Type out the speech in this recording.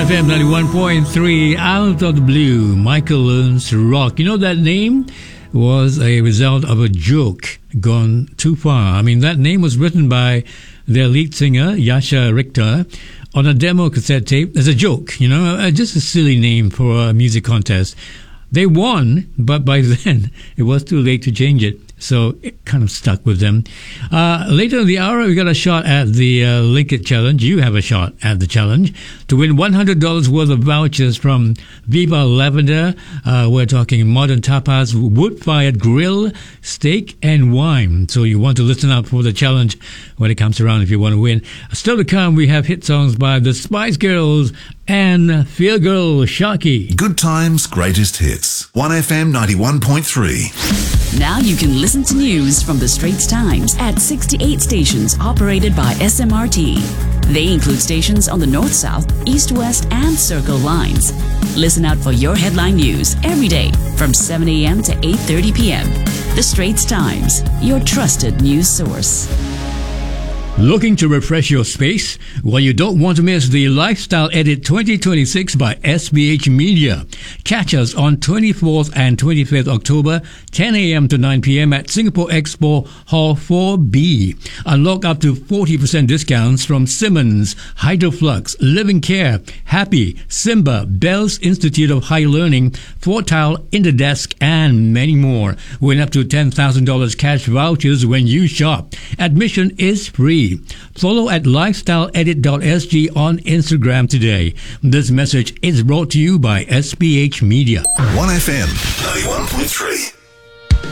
1FM 91.3, Out of the Blue, Michael Learns to Rock. You know, that name was a result of a joke gone too far. I mean, that name was written by their lead singer, Yasha Richter, on a demo cassette tape as a joke, you know, just a silly name for a music contest. They won, but by then it was too late to change it. So it kind of stuck with them. Later in the hour, we got a shot at the Link It Challenge. You have a shot at the challenge to win $100 worth of vouchers from Viva Lavender. We're talking modern tapas, wood-fired grill, steak, and wine. So you want to listen up for the challenge when it comes around if you want to win. Still to come, we have hit songs by the Spice Girls and Fear Girl Sharky. Good times, greatest hits. 1FM 91.3. Now you can listen to news from the Straits Times at 68 stations operated by SMRT. They include stations on the North-South, East-West, and Circle lines. Listen out for your headline news every day from 7 a.m. to 8:30 p.m. The Straits Times, your trusted news source. Looking to refresh your space? Well, you don't want to miss the Lifestyle Edit 2026 by SBH Media. Catch us on 24th and 25th October, 10 a.m. to 9 p.m. at Singapore Expo Hall 4B. Unlock up to 40% discounts from Simmons, Hydroflux, Living Care, Happy, Simba, Bell's Institute of High Learning, Fortile, Interdesk, and many more. Win up to $10,000 cash vouchers when you shop. Admission is free. Follow at lifestyleedit.sg on Instagram today. This message is brought to you by SBH Media. 1FM 91.3.